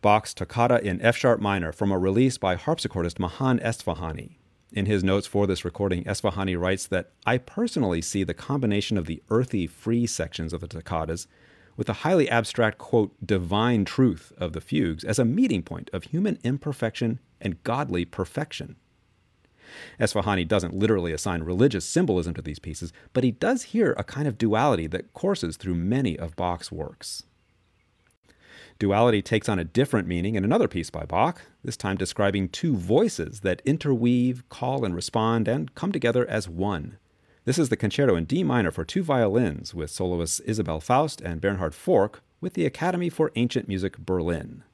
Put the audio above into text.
Bach's Toccata in F-sharp minor from a release by harpsichordist Mahan Esfahani. In his notes for this recording, Esfahani writes that, "I personally see the combination of the earthy, free sections of the toccatas with the highly abstract, quote, divine truth of the fugues as a meeting point of human imperfection and godly perfection." Esfahani doesn't literally assign religious symbolism to these pieces, but he does hear a kind of duality that courses through many of Bach's works. Duality takes on a different meaning in another piece by Bach, this time describing two voices that interweave, call and respond, and come together as one. This is the Concerto in D minor for two violins with soloists Isabel Faust and Bernhard Fork with the Academy for Ancient Music Berlin.